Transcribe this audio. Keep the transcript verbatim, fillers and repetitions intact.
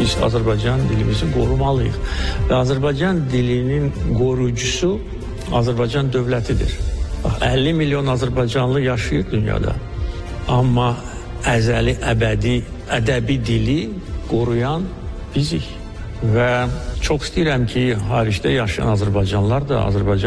biz Azərbaycan dilimizi qorumalıyıq. Və Azərbaycan dilinin qoruyucusu Azərbaycan dövlətidir. əlli milyon Azərbaycanlı yaşayır dünyada. Amma əzəli, əbədi, ədəbi dili qoruyan bizik. Və çox istəyirəm ki, xaricdə yaşayan Azərbaycanlılar da Azərbaycan